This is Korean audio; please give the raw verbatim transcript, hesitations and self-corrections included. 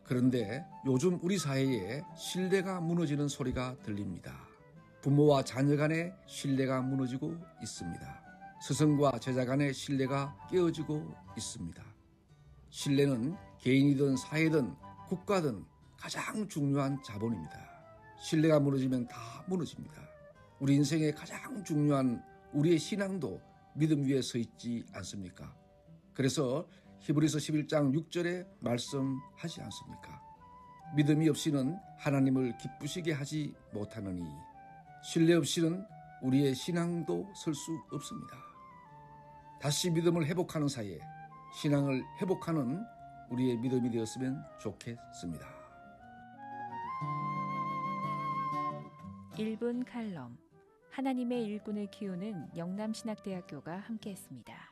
그런데 요즘 우리 사회에 신뢰가 무너지는 소리가 들립니다. 부모와 자녀 간의 신뢰가 무너지고 있습니다. 스승과 제자 간의 신뢰가 깨어지고 있습니다. 신뢰는 개인이든 사회든 국가든 가장 중요한 자본입니다. 신뢰가 무너지면 다 무너집니다. 우리 인생의 가장 중요한 우리의 신앙도 믿음 위에 서 있지 않습니까? 그래서 히브리서 십일 장 육 절에 말씀하지 않습니까? 믿음이 없이는 하나님을 기쁘시게 하지 못하느니 신뢰 없이는 우리의 신앙도 설 수 없습니다. 다시 믿음을 회복하는 사이에 신앙을 회복하는 우리의 믿음이 되었으면 좋겠습니다. 일 분 칼럼, 하나님의 일꾼을 키우는 영남신학대학교가 함께했습니다.